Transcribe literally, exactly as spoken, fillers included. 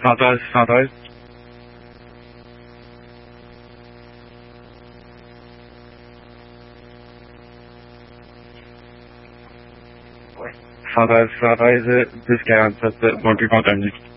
cent treize, cent treize. cent treize, cent treize, dix quarante-sept, bon plus contaminé.